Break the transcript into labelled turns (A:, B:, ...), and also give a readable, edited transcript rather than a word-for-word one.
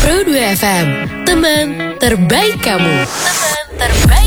A: Pro 2 FM, teman terbaik kamu. Teman terbaik.